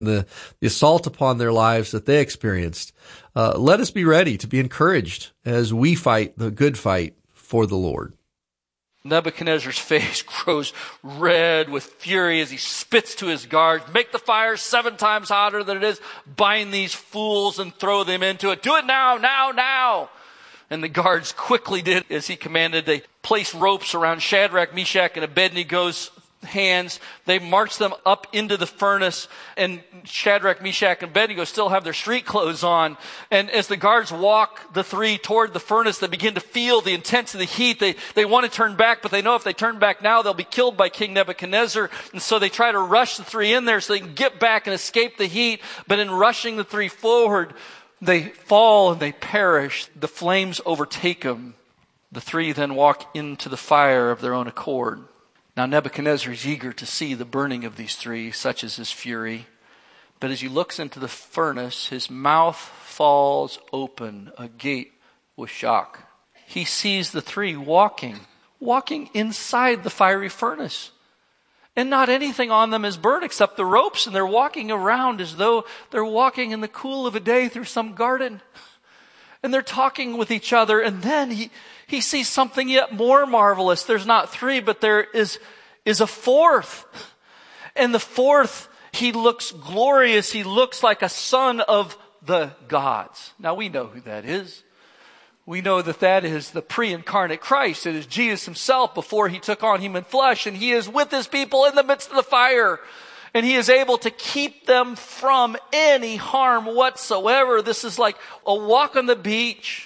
the assault upon their lives that they experienced. Let us be ready to be encouraged as we fight the good fight for the Lord. Nebuchadnezzar's face grows red with fury as he spits to his guards. Make the fire 7 times hotter than it is. Bind these fools and throw them into it. Do it now, now, now. And the guards quickly did as he commanded. They placed ropes around Shadrach, Meshach, and Abednego's hands. They marched them up into the furnace, and Shadrach, Meshach, and Abednego still have their street clothes on. And as the guards walk the 3 toward the furnace, they begin to feel the intensity of the heat. They want to turn back, but they know if they turn back now, they'll be killed by King Nebuchadnezzar. And so they try to rush the 3 in there so they can get back and escape the heat. But in rushing the 3 forward, they fall and they perish. The flames overtake them. The 3 then walk into the fire of their own accord. Now Nebuchadnezzar is eager to see the burning of these 3, such is his fury. But as he looks into the furnace, his mouth falls open, agape with shock. He sees the 3 walking inside the fiery furnace. And not anything on them is burnt except the ropes, and they're walking around as though they're walking in the cool of a day through some garden. And they're talking with each other, and then he sees something yet more marvelous. There's not 3, but there is a 4th. And the 4th, he looks glorious. He looks like a son of the gods. Now we know who that is. We know that is the pre-incarnate Christ. It is Jesus himself before he took on human flesh. And he is with his people in the midst of the fire. And he is able to keep them from any harm whatsoever. This is like a walk on the beach.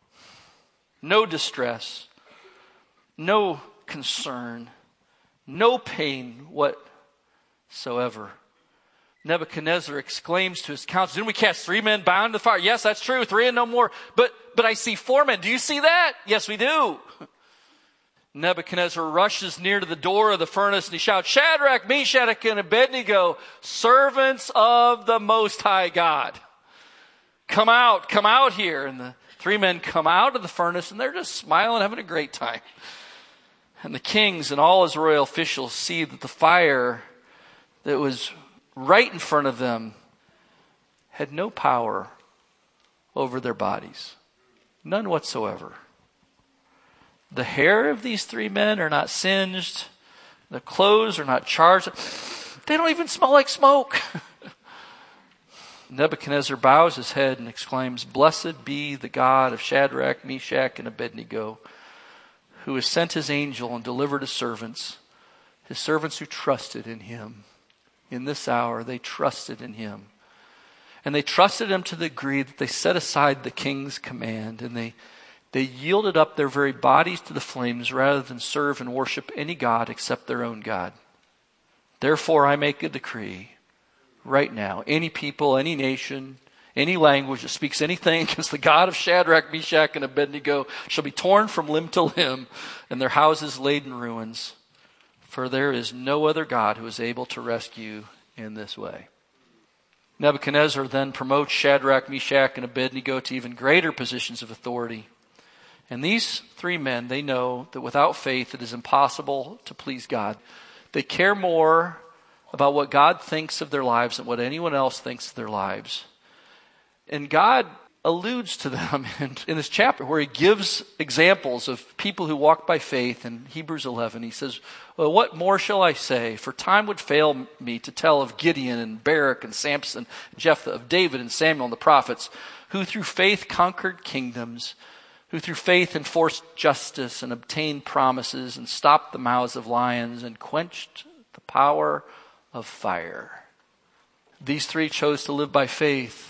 No distress. No concern. No pain whatsoever. Nebuchadnezzar exclaims to his council, didn't we cast 3 men bound in the fire? Yes, that's true. 3 and no more. But I see 4 men. Do you see that? Yes, we do. Nebuchadnezzar rushes near to the door of the furnace and he shouts, Shadrach, Meshach, and Abednego, servants of the Most High God. Come out here. And the 3 men come out of the furnace and they're just smiling, having a great time. And the kings and all his royal officials see that the fire that was right in front of them had no power over their bodies. None whatsoever. The hair of these 3 men are not singed. The clothes are not charged. They don't even smell like smoke. Nebuchadnezzar bows his head and exclaims, Blessed be the God of Shadrach, Meshach, and Abednego, who has sent his angel and delivered his servants who trusted in him. In this hour, they trusted in him. And they trusted him to the degree that they set aside the king's command, and they yielded up their very bodies to the flames rather than serve and worship any god except their own God. Therefore, I make a decree right now. Any people, any nation, any language that speaks anything against the God of Shadrach, Meshach, and Abednego shall be torn from limb to limb and their houses laid in ruins. For there is no other God who is able to rescue in this way. Nebuchadnezzar then promotes Shadrach, Meshach, and Abednego to even greater positions of authority. And these 3 men, they know that without faith it is impossible to please God. They care more about what God thinks of their lives than what anyone else thinks of their lives. And God alludes to them in this chapter where he gives examples of people who walk by faith. In Hebrews 11, he says, well, what more shall I say? For time would fail me to tell of Gideon and Barak and Samson, Jephthah, of David and Samuel and the prophets, who through faith conquered kingdoms, who through faith enforced justice and obtained promises and stopped the mouths of lions and quenched the power of fire. These 3 chose to live by faith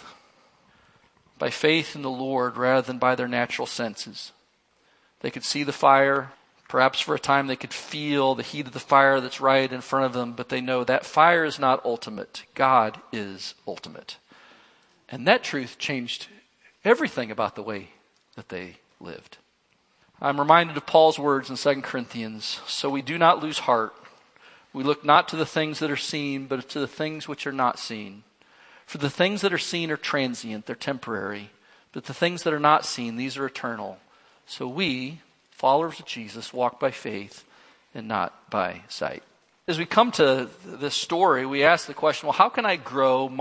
in the Lord rather than by their natural senses. They could see the fire. Perhaps for a time they could feel the heat of the fire that's right in front of them, but they know that fire is not ultimate. God is ultimate. And that truth changed everything about the way that they lived. I'm reminded of Paul's words in 2 Corinthians. So we do not lose heart. We look not to the things that are seen, but to the things which are not seen. For the things that are seen are transient, they're temporary. But the things that are not seen, these are eternal. So we, followers of Jesus, walk by faith and not by sight. as we come to this story, we ask the question, well, how can I grow